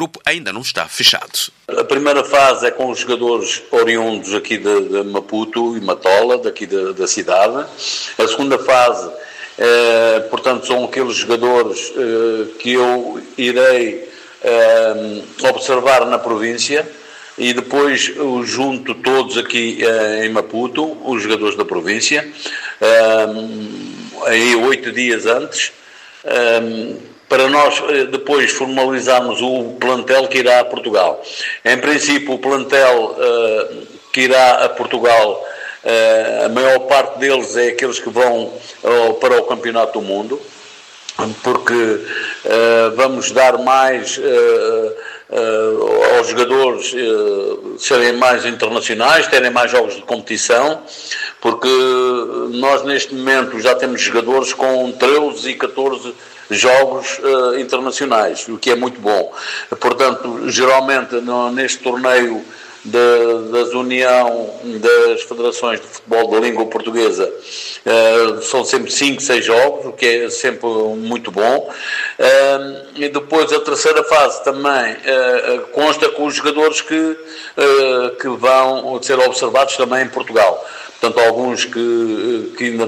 grupo ainda não está fechado. A primeira fase é com os jogadores oriundos aqui de Maputo e Matola, daqui da cidade. A segunda fase, portanto, são aqueles jogadores que eu irei observar na província e depois junto todos aqui em Maputo, os jogadores da província, aí 8 dias antes, para nós depois formalizarmos o plantel que irá a Portugal. Em princípio, o plantel que irá a Portugal, a maior parte deles é aqueles que vão para o Campeonato do Mundo, porque vamos dar mais aos jogadores serem mais internacionais, terem mais jogos de competição, porque nós neste momento já temos jogadores com 13 e 14 jogos internacionais, o que é muito bom. Portanto, geralmente neste torneio da União das Federações de Futebol da Língua Portuguesa são sempre 5, 6 jogos, o que é sempre muito bom. E depois a terceira fase também consta com os jogadores que vão ser observados também em Portugal. Portanto, alguns que ainda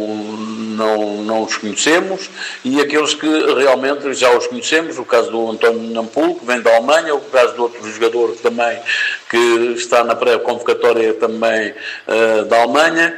não os conhecemos e aqueles que realmente já os conhecemos, o caso do António Nampul, que vem da Alemanha, o caso de outro jogador também que está na pré-convocatória também da Alemanha,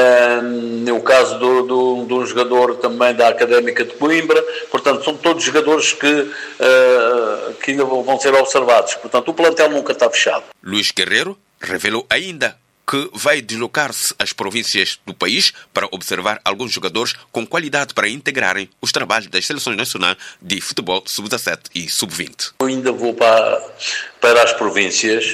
o caso de um jogador também da Académica de Coimbra. Portanto, são todos jogadores que ainda vão ser observados. Portanto, o plantel nunca está fechado. Luís Guerreiro revelou ainda que vai deslocar-se às províncias do país para observar alguns jogadores com qualidade para integrarem os trabalhos das seleções nacionais de futebol sub-17 e sub-20. Eu ainda vou para as províncias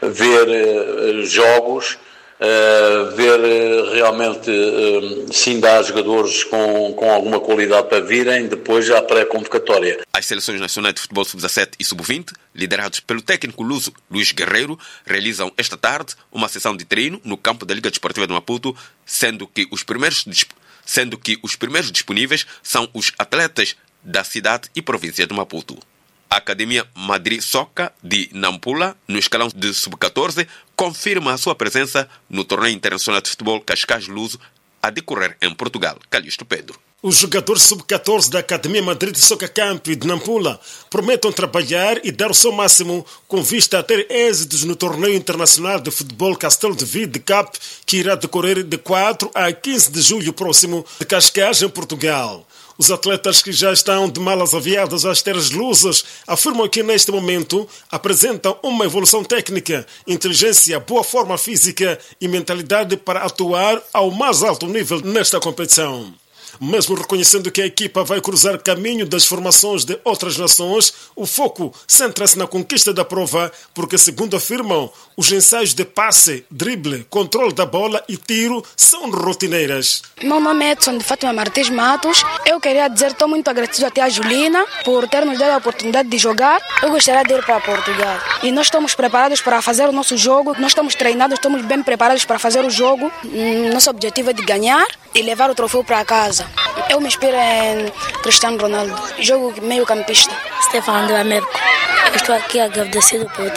ver jogos, ver realmente se ainda há jogadores com alguma qualidade para virem depois à pré-convocatória. As seleções nacionais de futebol sub-17 e sub-20, liderados pelo técnico luso Luís Guerreiro, realizam esta tarde uma sessão de treino no campo da Liga Desportiva de Maputo, sendo que os primeiros disponíveis são os atletas da cidade e província de Maputo. A Academia Madrid Soca de Nampula, no escalão de sub-14, confirma a sua presença no Torneio Internacional de Futebol Cascais Luso a decorrer em Portugal. Calixto Pedro. Os jogadores sub-14 da Academia Madrid Soca Camp de Nampula prometem trabalhar e dar o seu máximo com vista a ter êxitos no Torneio Internacional de Futebol Castelo de Vide Cup, que irá decorrer de 4 a 15 de julho próximo de Cascais, em Portugal. Os atletas que já estão de malas aviadas às terras lusas afirmam que neste momento apresentam uma evolução técnica, inteligência, boa forma física e mentalidade para atuar ao mais alto nível nesta competição. Mesmo reconhecendo que a equipa vai cruzar caminho das formações de outras nações, o foco centra-se na conquista da prova, porque, segundo afirmam, os ensaios de passe, drible, controle da bola e tiro são rotineiras. Meu nome é Edson de Fátima Martins Matos. Eu queria dizer que estou muito agradecido até a Julina por ter nos dado a oportunidade de jogar. Eu gostaria de ir para Portugal. E nós estamos preparados para fazer o nosso jogo. Nós estamos treinados, estamos bem preparados para fazer o jogo. Nosso objetivo é de ganhar e levar o troféu para casa. Eu me inspiro em Cristiano Ronaldo. Jogo meio campista. Stefano de Américo. Estou aqui agradecido por